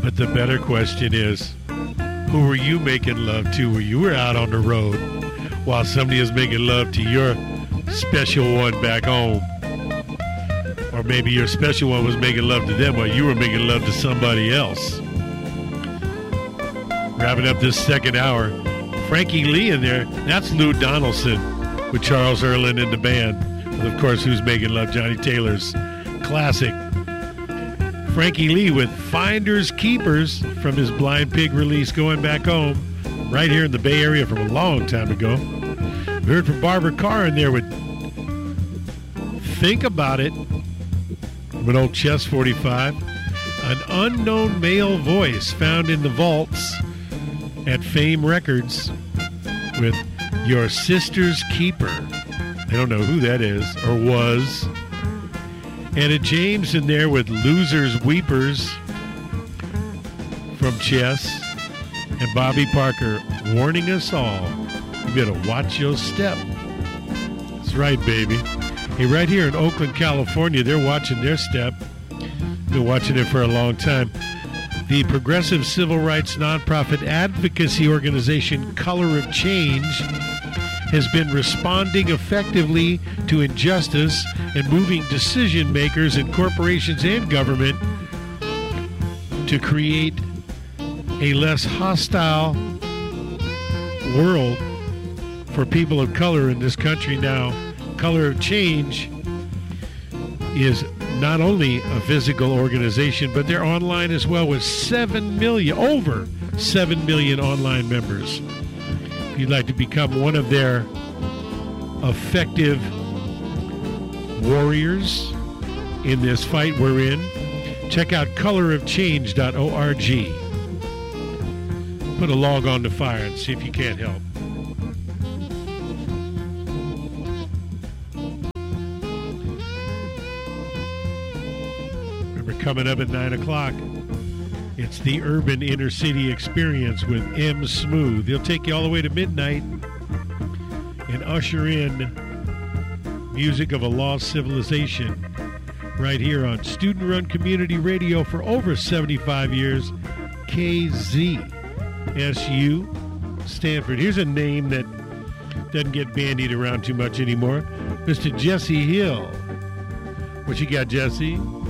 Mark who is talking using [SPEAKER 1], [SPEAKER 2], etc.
[SPEAKER 1] But the better question is, who were you making love to when you were out on the road while somebody is making love to your special one back home? Or maybe your special one was making love to them while you were making love to somebody else. Wrapping up this second hour, Frankie Lee in there. That's Lou Donaldson with Charles Earland and the band. And of course, Who's Making Love? Johnny Taylor's classic. Frankie Lee with Finders Keepers from his Blind Pig release, Going Back Home, right here in the Bay Area from a long time ago. We heard from Barbara Carr in there with Think About It, from an old Chess 45. An unknown male voice found in the vaults at Fame Records with Your Sister's Keeper. I don't know who that is or was. Anna James in there with Losers Weepers from Chess. And Bobby Parker warning us all, you better watch your step. That's right, baby. Hey, right here in Oakland, California, they're watching their step. Been watching it for a long time. The progressive civil rights nonprofit advocacy organization Color of Change has been responding effectively to injustice and moving decision makers in corporations and government to create a less hostile world for people of color in this country now. Color of Change is not only a physical organization, but they're online as well with over 7 million online members. If you'd like to become one of their effective warriors in this fight we're in, check out colorofchange.org. Put a log on the fire and see if you can't help. Remember, coming up at 9 o'clock, it's the Urban Inner City Experience with M. Smooth. He'll take you all the way to midnight and usher in music of a lost civilization right here on student-run community radio for over 75 years, KZSU Stanford. Here's a name that doesn't get bandied around too much anymore, Mr. Jesse Hill. What you got, Jesse?